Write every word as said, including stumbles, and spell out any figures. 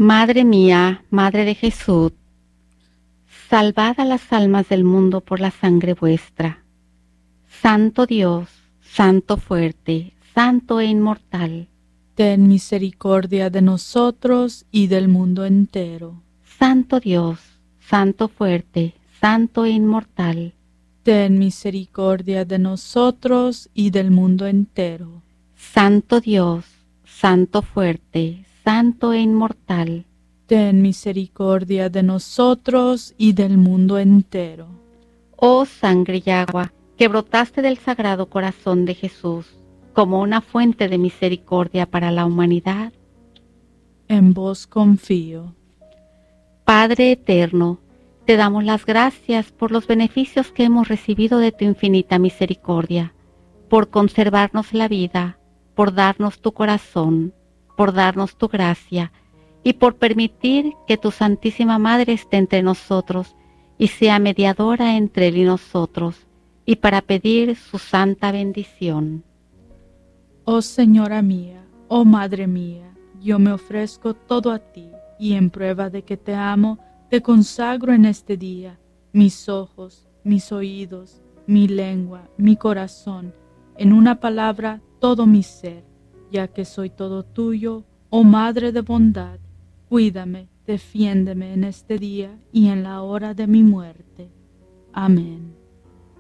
Madre mía, Madre de Jesús, salvad a las almas del mundo por la sangre vuestra. Santo Dios, Santo fuerte, Santo e inmortal, ten misericordia de nosotros y del mundo entero. Santo Dios, Santo fuerte, Santo e inmortal, ten misericordia de nosotros y del mundo entero. Santo Dios, Santo fuerte, Santo e inmortal, ten misericordia de nosotros y del mundo entero. Oh sangre y agua, que brotaste del Sagrado Corazón de Jesús, como una fuente de misericordia para la humanidad. En vos confío. Padre eterno, te damos las gracias por los beneficios que hemos recibido de tu infinita misericordia, por conservarnos la vida, por darnos tu corazón, por darnos tu gracia y por permitir que tu Santísima Madre esté entre nosotros y sea mediadora entre él y nosotros, y para pedir su santa bendición. Oh Señora mía, oh Madre mía, yo me ofrezco todo a ti, y en prueba de que te amo, te consagro en este día mis ojos, mis oídos, mi lengua, mi corazón, en una palabra, todo mi ser, ya que soy todo tuyo, oh Madre de bondad, cuídame, defiéndeme en este día y en la hora de mi muerte. Amén.